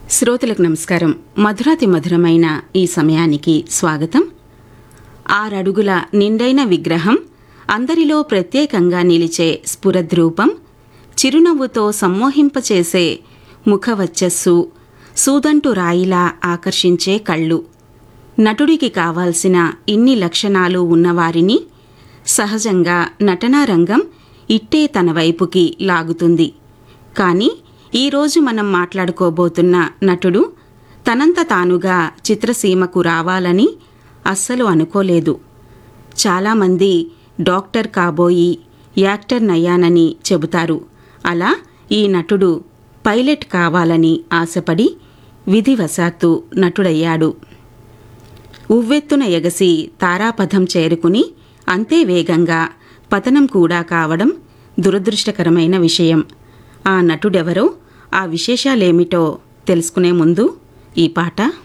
శ్రోతలకు నమస్కారం. మధురాతి మధురమైన ఈ సమయానికి స్వాగతం. 6 అడుగుల నిండైన విగ్రహం, అందరిలో ప్రత్యేకంగా నిలిచే స్ఫురద్రూపం, చిరునవ్వుతో సమ్మోహింపచేసే ముఖవచ్చస్సు, సూదంటు రాయిలా ఆకర్షించే కళ్ళు. నటుడికి కావాల్సిన ఇన్ని లక్షణాలు ఉన్నవారిని సహజంగా నటనారంగం ఇట్టే తన వైపుకి లాగుతుంది. కానీ ఈరోజు మనం మాట్లాడుకోబోతున్న నటుడు తనంత తానుగా చిత్రసీమకు రావాలని అస్సలు అనుకోలేదు. చాలామంది డాక్టర్ కాబోయి యాక్టర్ నయ్యానని చెబుతారు. అలా ఈ నటుడు పైలట్ కావాలని ఆశపడి విధివశాత్తు నటుడయ్యాడు. ఉవ్వెత్తున ఎగసి తారాపథం చేరుకుని అంతే వేగంగా పతనం కూడా కావడం దురదృష్టకరమైన విషయం. ఆ నటుడెవరో, ఆ విశేషాలేమిటో తెలుసుకునే ముందు ఈ పాట.